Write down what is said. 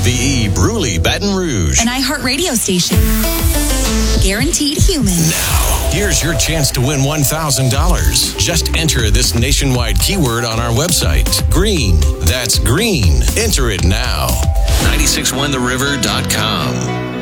KRVE Bruley, Baton Rouge. An iHeartRadio station. Guaranteed human. Now, here's your chance to win $1,000. Just enter this nationwide keyword on our website. Green. That's green. Enter it now. 961theriver.com.